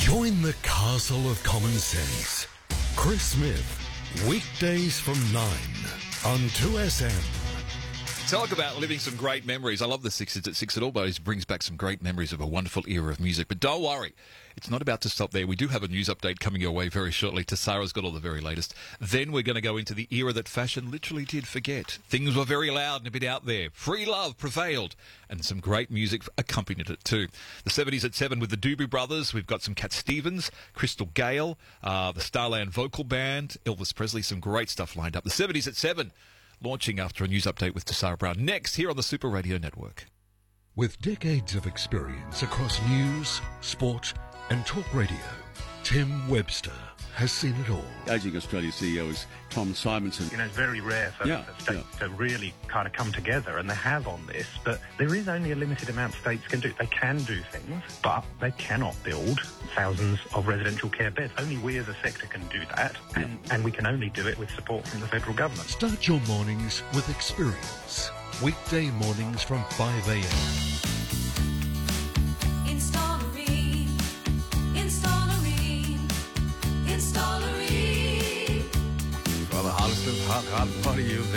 Join the castle of common sense. Chris Smith, weekdays from 9 on 2SM. Talk about living some great memories. I love the 6 at 6. It always brings back some great memories of a wonderful era of music. But don't worry, it's not about to stop there. We do have a news update coming your way very shortly. Tassara's got all the very latest. Then we're going to go into the era that fashion literally did forget. Things were very loud and a bit out there. Free love prevailed. And some great music accompanied it too. The 70s at 7 with the Doobie Brothers. We've got some Cat Stevens, Crystal Gale, the Starland Vocal Band, Elvis Presley. Some great stuff lined up. The 70s at 7. Launching after a news update with Tassara Brown. Next, here on the Super Radio Network. With decades of experience across news, sport and talk radio, Tim Webster has seen it all. Aging Australia CEO is Tom Simonson. You know, it's very rare for states to really kind of come together, and they have on this, but there is only a limited amount states can do. They can do things, but they cannot build thousands of residential care beds. Only we as a sector can do that, and we can only do it with support from the federal government. Start your mornings with experience. Weekday mornings from 5 a.m. Well, the hottest of hot, hot party you've